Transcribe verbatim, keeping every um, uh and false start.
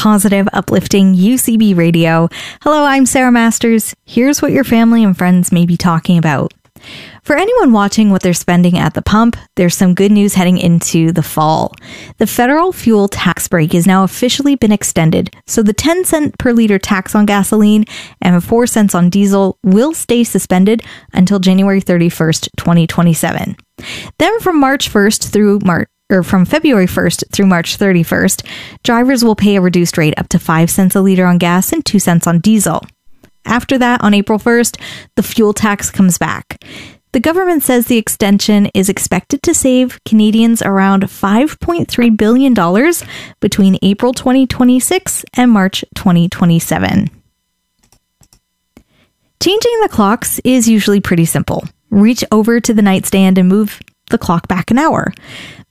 positive, uplifting U C B Radio. Hello, I'm Sarah Masters. Here's what your family and friends may be talking about. For anyone watching what they're spending at the pump, there's some good news heading into the fall. The federal fuel tax break has now officially been extended, so the ten cent per liter tax on gasoline and four cents on diesel will stay suspended until January thirty-first, twenty twenty-seven. Then from March first through March or from February first through March thirty-first, drivers will pay a reduced rate up to five cents a liter on gas and two cents on diesel. After that, on April first, the fuel tax comes back. The government says the extension is expected to save Canadians around five point three billion dollars between April twenty twenty-six and March twenty twenty-seven. Changing the clocks is usually pretty simple. Reach over to the nightstand and move the clock back an hour.